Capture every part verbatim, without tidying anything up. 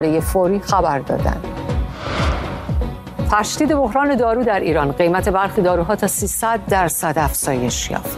فوری خبر دادند. تشدید بحران دارو در ایران، قیمت برخی داروها تا سیصد درصد افزایش یافت.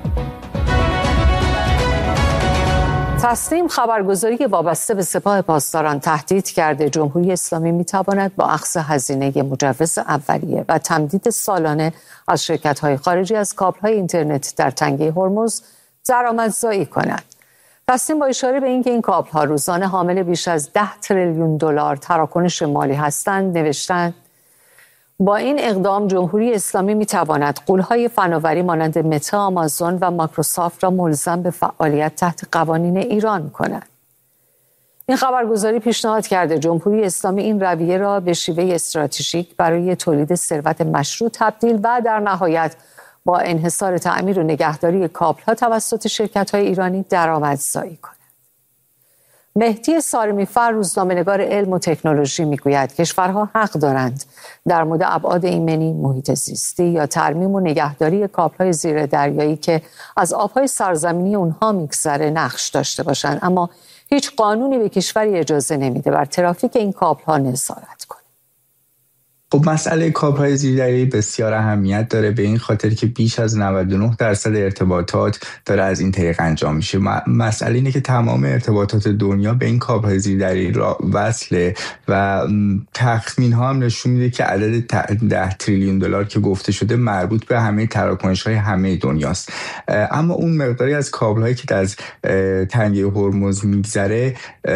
تصنیم خبرگزاری وابسته به سپاه پاسداران تهدید کرده جمهوری اسلامی میتواند با اخذ هزینه مجوز اولیه و تمدید سالانه از شرکت‌های خارجی از کابل‌های اینترنت در تنگه هرمز درآمدزایی کند. تصنیم با اشاره به اینکه این کابل‌ها روزانه حامل بیش از ده تریلیون دلار تراکنش مالی هستند نوشتند با این اقدام جمهوری اسلامی میتواند غول‌های فناوری مانند متا، آمازون و مایکروسافت را ملزم به فعالیت تحت قوانین ایران کند. این خبرگزاری پیشنهاد کرده جمهوری اسلامی این رویه را به شیوه استراتژیک برای تولید ثروت مشروع تبدیل و در نهایت با انحصار تعمیر و نگهداری کابل‌ها توسط شرکت‌های ایرانی درآمدزایی کند. مهدی سارمی‌فر روزنامه‌نگار علم و تکنولوژی میگوید کشورها حق دارند در مورد ابعاد ایمنی، محیط زیستی یا ترمیم و نگهداری کابل‌های زیر دریایی که از آب‌های سرزمینی اونها میگذره نقش داشته باشند، اما هیچ قانونی به کشوری اجازه نمیده بر ترافیک این کابل‌ها نظارت کنه. خب مسئله کابل‌های زیردریایی بسیار اهمیت داره به این خاطر که بیش از نود و نه درصد ارتباطات داره از این طریق انجام میشه. مسئله اینه که تمام ارتباطات دنیا به این کابل‌های زیردریایی وصله و تخمین ها هم نشون میده که عدد ده تریلیون دلار که گفته شده مربوط به همه تراکنش‌های همه دنیاست. اما اون مقداری از کابل‌هایی که از تنگه هرمز میگذره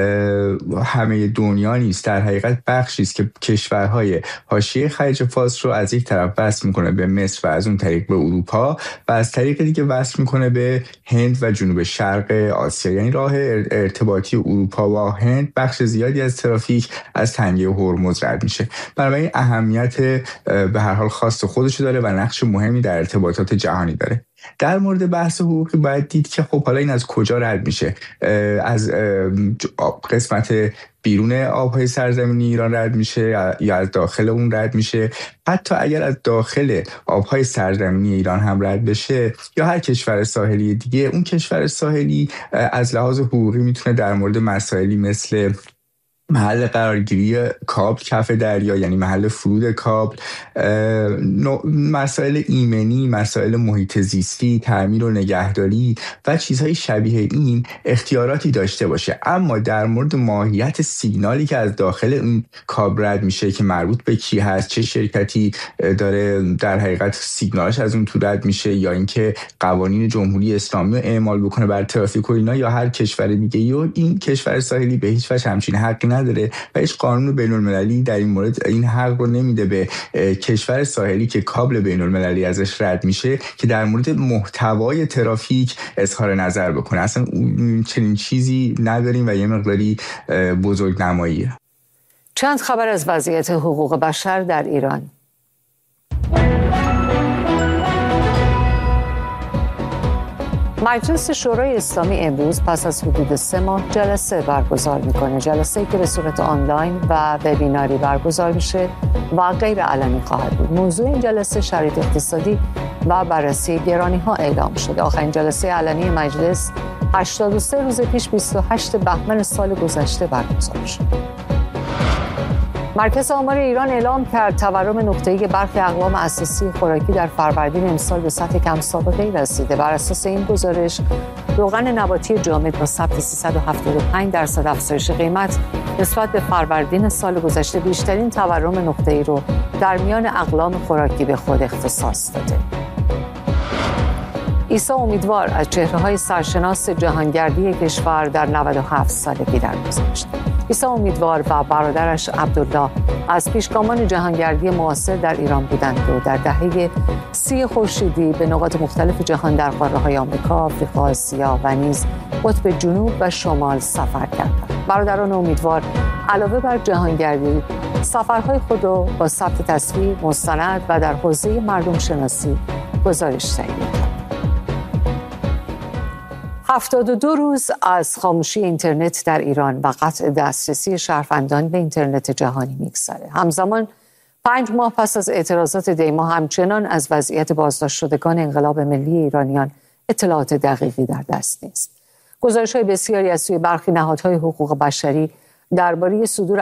همه دنیا نیست، در حقیقت بخشی است که کشورهای حاشیه خلیج فارس رو از یک طرف وصل میکنه به مصر و از اون طریق به اروپا و از طریق دیگه وصل میکنه به هند و جنوب شرق آسیا. یعنی راه ارتباطی اروپا و هند بخش زیادی از ترافیک از تنگه هرمز رد میشه. بنابراین اهمیت به هر حال خاص خودشو داره و نقش مهمی در ارتباطات جهانی داره. در مورد بحث حقوقی باید دید که خب حالا این از کجا رد میشه؟ از قسمت بیرون آبهای سرزمینی ایران رد میشه یا از داخل اون رد میشه؟ حتی اگر از داخل آبهای سرزمینی ایران هم رد بشه یا هر کشور ساحلی دیگه، اون کشور ساحلی از لحاظ حقوقی میتونه در مورد مسائلی مثل محل قرارگیری کابل کف دریا، یعنی محل فرود کابل، مسائل ایمنی، مسائل محیط زیستی، تعمیر و نگهداری و چیزهای شبیه این اختیاراتی داشته باشه. اما در مورد ماهیت سیگنالی که از داخل این کابل رد میشه که مربوط به کی هست، چه شرکتی داره در حقیقت سیگنالش از اون تو رد میشه، یا اینکه قوانین جمهوری اسلامی رو اعمال بکنه بر ترافیک و اینا، یا هر کشور دیگه‌ای، و این کشور ساحلی به هیچ وجه همچین حقی نداره و هیچ قانون بین‌المللی در این مورد این حق رو نمیده به کشور ساحلی که کابل بین‌المللی ازش رد میشه که در مورد محتوای ترافیک اظهار نظر بکنه. اصلا چنین چیزی نداریم و یه مقداری بزرگنماییه. چند خبر از وضعیت حقوق بشر در ایران. مجلس شورای اسلامی امروز پس از حدود سه ماه جلسه برگزار میکنه. جلسه‌ای که به صورت آنلاین و وبیناری برگزار میشه و غیر علنی خواهد بود. موضوع این جلسه شرایط اقتصادی و بررسی گرانی‌ها اعلام شده. آخرین جلسه علنی مجلس هشتاد و سه روز پیش بیست و هشت بهمن سال گذشته برگزار شد. مرکز آمار ایران اعلام کرد تورم نقطه‌ای برخی اقوام اساسی خوراکی در فروردین امسال به سطح کم سابقه‌ای رسیده. بر اساس این گزارش روغن نباتی جامد با ثبت سیصد و هفتاد و پنج درصد افزایش قیمت نسبت به فروردین سال گذشته بیشترین تورم نقطه‌ای رو در میان اقلام خوراکی به خود اختصاص داده. عیسی امیدوار از چهره‌های سرشناس جهانگردی کشور در نود و هفت سالگی درگذشت. عیسی امیدوار و برادرش عبدالله از پیشگامان جهانگردی معاصر در ایران بودند و در دهه سی خورشیدی به نقاط مختلف جهان در قاره‌های آمریکا، آفریقا، آسیا و نیز قطب جنوب و شمال سفر کردند. برادران امیدوار علاوه بر جهانگردی سفرهای خود را با ثبت تصویر، مستند و در حوزه مردم شناسی گزارش دهید. هفتاد و دو روز از خاموشی اینترنت در ایران و قطع دسترسی شهروندان به اینترنت جهانی می‌گذره. همزمان پنج ماه پس از اعتراضات دیما همچنان از وضعیت بازداشت شدگان انقلاب ملی ایرانیان اطلاعات دقیقی در دست نیست. گزارش‌های بسیاری از سوی برخی نهادهای حقوق بشری درباره صدور